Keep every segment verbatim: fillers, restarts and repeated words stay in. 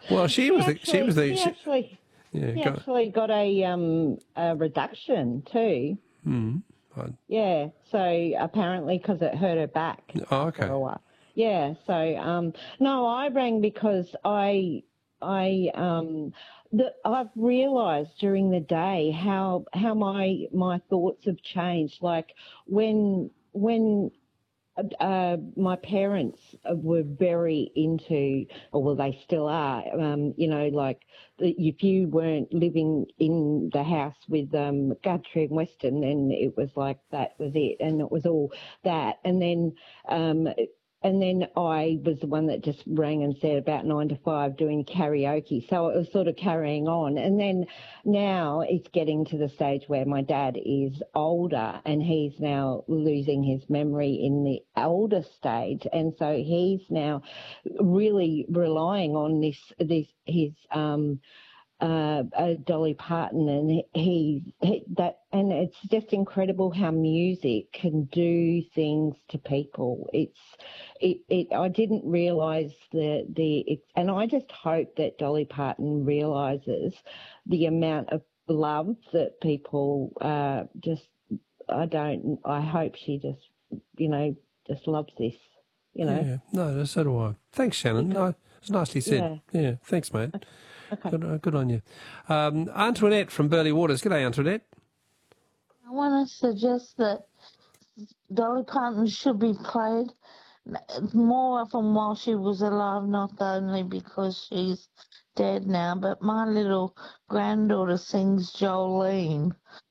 Well, she He was the, actually, she was the, he she, actually, yeah, he go, actually got a um a reduction too. mm, I- Yeah, so apparently because it hurt her back oh, after okay. a while. Yeah, so um, no, I rang because I I um, the, I've realised during the day how how my my thoughts have changed. Like when when uh, my parents were very into, or well, they still are. Um, you know, like the, if you weren't living in the house with um, Guthrie and Weston, then it was like that was it, and it was all that. And then, um, and then I was the one that just rang and said about nine to five doing karaoke. So it was sort of carrying on. And then now it's getting to the stage where my dad is older and he's now losing his memory in the elder stage. And so he's now really relying on this, this, his, um, uh, uh, Dolly Parton, and he, he that, and it's just incredible how music can do things to people. It's, it, it I didn't realise the the, and I just hope that Dolly Parton realises the amount of love that people uh, just. I don't. I hope she just, you know, just loves this. You know. Yeah, no, so do I. Thanks, Shannon. No, it's nicely said. Yeah. Yeah, thanks, mate. Okay. Good, uh, good on you. Um, Antoinette from Burley Waters. G'day, Antoinette. I want to suggest that Dolly Parton should be played more often while she was alive, not only because she's dead now, but my little granddaughter sings Jolene,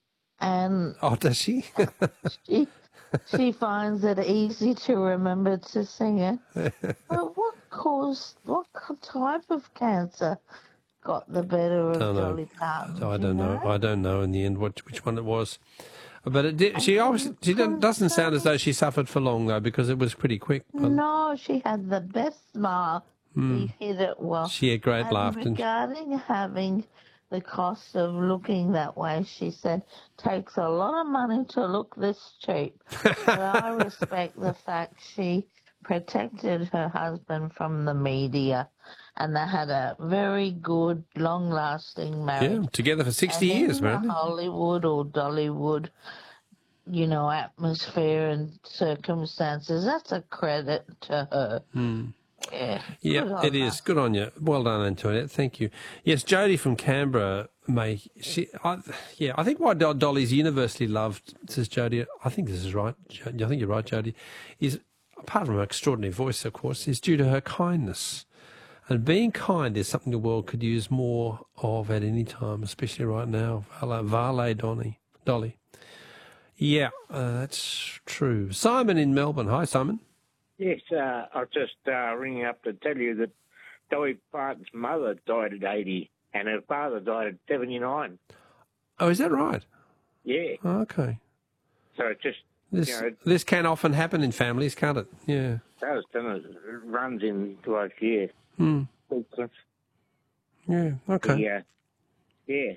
and Oh, does she? she she finds it easy to remember to sing it. But what caused, what type of cancer got the better of don't know. Dolly Parton? I do you don't know. know. I don't know in the end what which one it was. But it did, she Um, obviously she didn't, doesn't sound as though she suffered for long though, because it was pretty quick. But No, she had the best smile. Hmm. She hit it well. she had great And laugh, didn't she? regarding having the cost of looking that way, she said, takes a lot of money to look this cheap. But I respect the fact she protected her husband from the media, and they had a very good, long-lasting marriage. Yeah, together for sixty and years, in the apparently. Hollywood or Dollywood, you know, atmosphere and circumstances, that's a credit to her. Hmm. Yeah, Yeah, good on it her. is. Good on you. Well done, Antoinette. Thank you. Yes, Jodie from Canberra, may she? I, yeah, I think why Do- Dolly's universally loved, says Jodie. I think this is right. Jo- I think you're right, Jodie. Is apart from her extraordinary voice, of course, is due to her kindness. And being kind is something the world could use more of at any time, especially right now. Vale, Vale Donny, Dolly. Yeah, uh, that's true. Simon in Melbourne. Hi, Simon. Yes, uh, I was just uh, ringing up to tell you that Dolly Parton's mother died at eighty and her father died at seventy-nine. Oh, is that right? Yeah. Oh, okay. So it just, This you know, this can often happen in families, can't it? Yeah. does, doesn't it? It runs in like, yeah. Hmm. sequence. Yeah. Okay. Yeah. Yeah.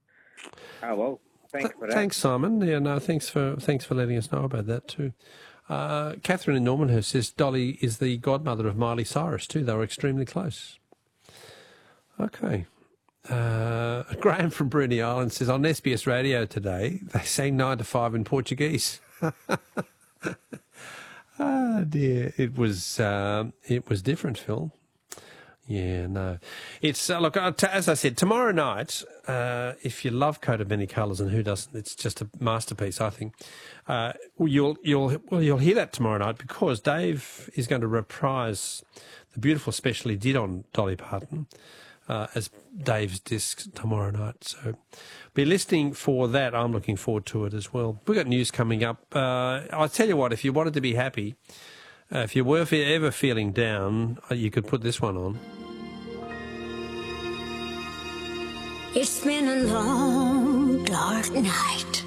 Oh, well, thanks Th- for that. Thanks, Simon. Yeah. No. Thanks for thanks for letting us know about that too. Uh, Catherine in Normanhurst says Dolly is the godmother of Miley Cyrus too. They were extremely close. Okay. Uh, Graham from Bruny Island says on S B S Radio today they sang nine to five in Portuguese. Ah dear, it was um, it was different, Phil. Yeah, no, it's uh, look uh, t- as I said tomorrow night. Uh, if you love Coat of Many Colours, and who doesn't? It's just a masterpiece, I think. Uh, you'll you'll well you'll hear that tomorrow night because Dave is going to reprise the beautiful special he did on Dolly Parton uh, as Dave's disc tomorrow night. So be listening for that. I'm looking forward to it as well. We've got news coming up. Uh, I'll tell you what, if you wanted to be happy, uh, if you were ever feeling down, uh, you could put this one on. It's been a long, dark night.